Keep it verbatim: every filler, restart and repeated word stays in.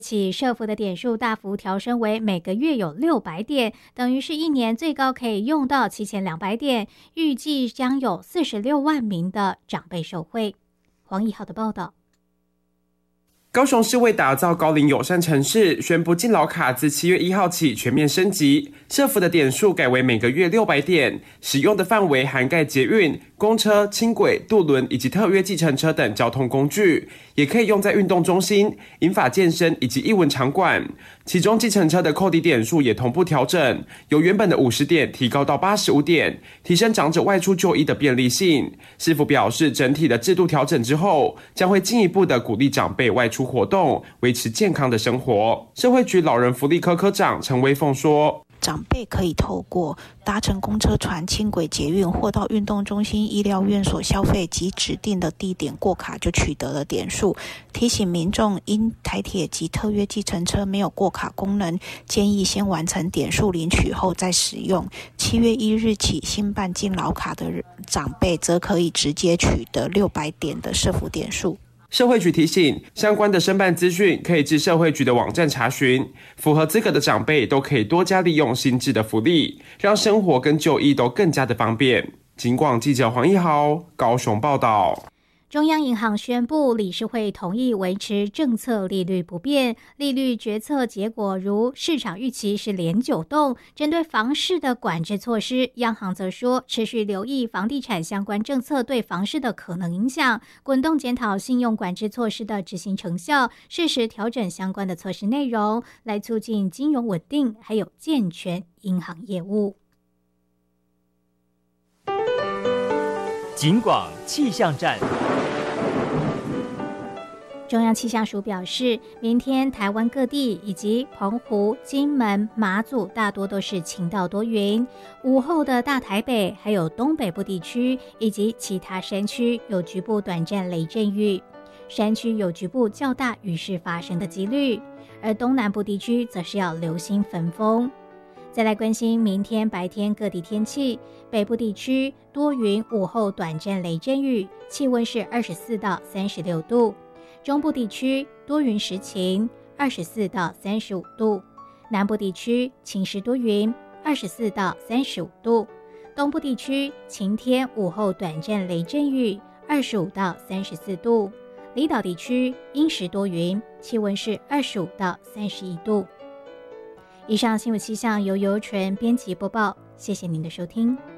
起社福的点数大幅调升为每个月有六百点，等于是一年最高可以用到七千两百点，预计将有四十六万名的长辈受惠。黄一豪的报道。 高雄市为打造高龄友善城市，宣布敬老卡自七月一号起全面升级，社福的点数改为每个月六百点，使用的范围涵盖捷运、公车、轻轨、渡轮以及特约计程车等交通工具，也可以用在运动中心、银发健身以及艺文场馆。其中计程车的扣抵点数也同步调整，由原本的五十点提高到八十五点，提升长者外出就医的便利性。市府表示，整体的制度调整之后，将会进一步的鼓励长辈外出活动，维持健康的生活。社会局老人福利科科长陈威凤说， 长辈可以透过搭乘公车、船、轻轨、捷运或到运动中心、医疗院所消费及指定的地点过卡就取得了点数。提醒民众，因台铁及特约计程车没有过卡功能，建议先完成点数领取后再使用。七月一日起，新办敬老卡的长辈则可以直接取得六百点的社福点数。 社会局提醒，相关的申办资讯可以至社会局的网站查询，符合资格的长辈都可以多加利用新制的福利，让生活跟就医都更加的方便。警广记者黄一豪高雄报道。 中央银行宣布，理事会同意维持政策利率不变，利率决策结果如市场预期是连九动。针对房市的管制措施，央行则说持续留意房地产相关政策对房市的可能影响，滚动检讨信用管制措施的执行成效，适时调整相关的措施内容，来促进金融稳定，还有健全银行业务。 警广气象站。 中央气象署表示，明天台湾各地以及澎湖、金门、马祖大多都是晴到多云，午后的大台北还有东北部地区以及其他山区有局部短暂雷阵雨，山区有局部较大雨势发生的几率，而东南部地区则是要留心焚风。再来关心明天白天各地天气，北部地区多云，午后短暂雷阵雨，气温是二十四到三十六度。中部地区多云时晴，二十四到三十五度；南部地区晴时多云，二十四到三十五度；东部地区晴天，午后短暂雷阵雨，二十五到三十四度；离岛地区阴时多云，气温是二十五到三十一度。以上新闻气象由尤纯编辑播报，谢谢您的收听。